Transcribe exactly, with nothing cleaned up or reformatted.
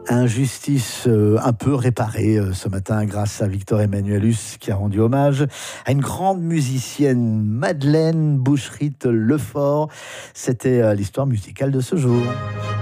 Injustice euh, un peu réparée euh, ce matin grâce à Victor Emmanuelus qui a rendu hommage à une grande musicienne, Madeleine Boucherit-Lefort. C'était euh, l'histoire musicale de ce jour.